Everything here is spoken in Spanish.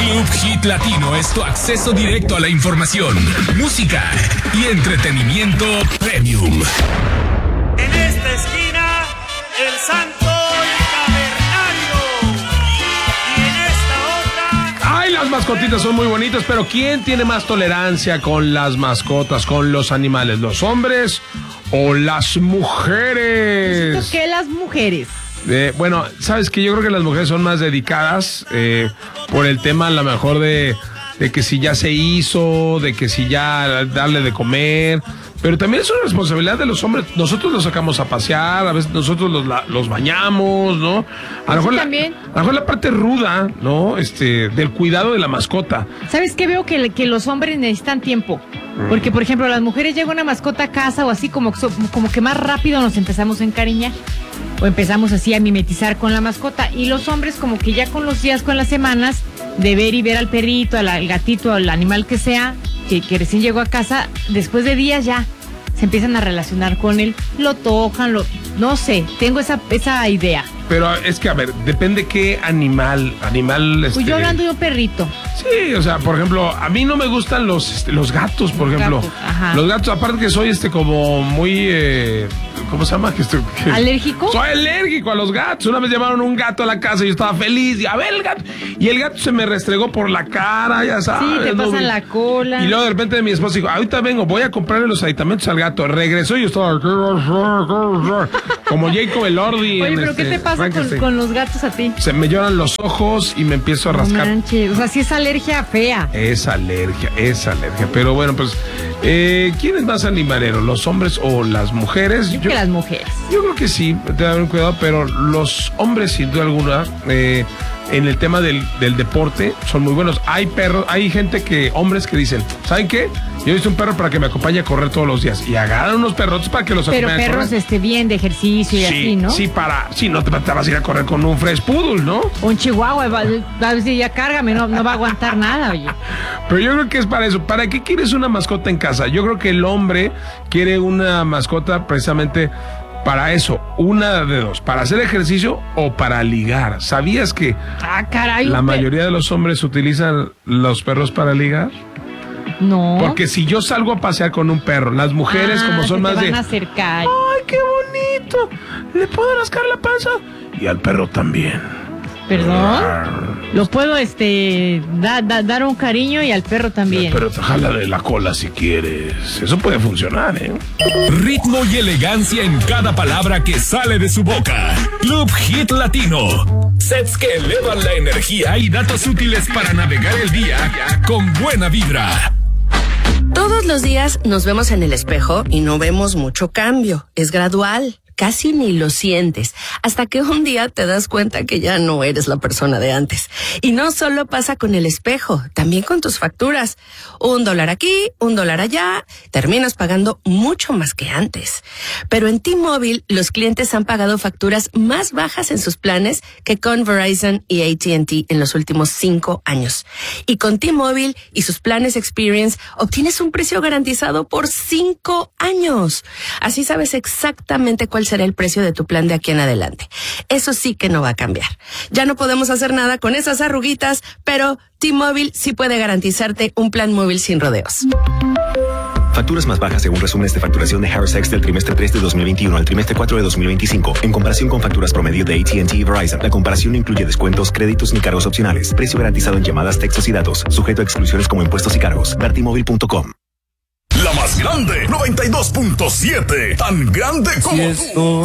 Club Hit Latino es tu acceso directo a la información, música y entretenimiento premium. En esta esquina, el Santo Cavernario. Y en esta otra... Ay, las mascotitas son muy bonitas, pero ¿quién tiene más tolerancia con las mascotas, con los animales? ¿Los hombres o las mujeres? ¿Por qué las mujeres? Bueno, sabes que yo creo que las mujeres son más dedicadas por el tema a lo mejor de que si ya se hizo, de que si ya darle de comer, pero también es una responsabilidad de los hombres. Nosotros los sacamos a pasear, a veces nosotros los bañamos, ¿no? A lo mejor la parte ruda, ¿no? Del cuidado de la mascota. ¿Sabes qué? Veo que los hombres necesitan tiempo. Porque, por ejemplo, las mujeres llega una mascota a casa o así como que más rápido nos empezamos a encariñar. O empezamos así a mimetizar con la mascota. Y los hombres como que ya con los días, con las semanas, de ver y ver al perrito, al gatito, al animal que sea, que recién llegó a casa, después de días ya se empiezan a relacionar con él, lo tocan, no sé, tengo esa idea. Pero es que, a ver, depende qué animal. Pues yo hablando de un perrito. Sí, o sea, por ejemplo, a mí no me gustan los gatos, por ejemplo. Los gatos, aparte que soy como muy... ¿cómo se llama? ¿Alérgico? Soy alérgico a los gatos. Una vez llevaron un gato a la casa y yo estaba feliz. Y a ver el gato. Y el gato se me restregó por la cara, ya sabes. Sí, te pasan la cola. Y luego de repente mi esposa dijo, ahorita vengo, voy a comprarle los aditamentos al gato. Regresó y yo estaba como Jacob Elordi. Oye, pero ¿qué te pasa con los gatos a ti? Se me lloran los ojos y me empiezo a rascar. Manches, o sea, sí es alergia fea. Es alergia. Pero bueno, pues, ¿quién es más animalero? ¿Los hombres o las mujeres? Yo creo que las mujeres. Yo creo que sí, te da un cuidado, pero los hombres, sin duda alguna, en el tema del deporte, son muy buenos. Hay hombres que dicen, ¿saben qué? Yo he visto un perro para que me acompañe a correr todos los días. Y agarran unos perrotes para que los acompañen a correr. Pero perros bien de ejercicio y así, ¿no? Sí, no te vas a ir a correr con un Fresh Poodle, ¿no? O un chihuahua, va a decir, ya cárgame, no va a aguantar nada, oye. Pero yo creo que es para eso. ¿Para qué quieres una mascota en casa? Yo creo que el hombre quiere una mascota precisamente para eso, una de dos, para hacer ejercicio o para ligar. ¿Sabías que la mayoría de los hombres utilizan los perros para ligar? No. Porque si yo salgo a pasear con un perro, las mujeres como son más van a acercar. ¡Ay, qué bonito! ¿Le puedo rascar la panza? Y al perro también. ¿Perdón? Lo puedo dar un cariño y al perro también. Pero te jala de la cola si quieres. Eso puede funcionar, ¿eh? Ritmo y elegancia en cada palabra que sale de su boca. Club Hit Latino. Sets que elevan la energía y datos útiles para navegar el día con buena vibra. Todos los días nos vemos en el espejo y no vemos mucho cambio. Es gradual. Casi ni lo sientes, hasta que un día te das cuenta que ya no eres la persona de antes. Y no solo pasa con el espejo, también con tus facturas. $1 aquí, $1 allá, terminas pagando mucho más que antes. Pero en T-Mobile, los clientes han pagado facturas más bajas en sus planes que con Verizon y AT&T en los últimos 5 años. Y con T-Mobile y sus planes Experience, obtienes un precio garantizado por 5 años. Así sabes exactamente cuál será el precio de tu plan de aquí en adelante. Eso sí que no va a cambiar. Ya no podemos hacer nada con esas arruguitas, pero T-Mobile sí puede garantizarte un plan móvil sin rodeos. Facturas más bajas según resúmenes de facturación de Harris X del trimestre 3 de 2021 al trimestre 4 de 2025. En comparación con facturas promedio de AT&T y Verizon, la comparación no incluye descuentos, créditos ni cargos opcionales. Precio garantizado en llamadas, textos y datos. Sujeto a exclusiones como impuestos y cargos. Vertimóvil.com. La más grande, 92.7. Tan grande como tú.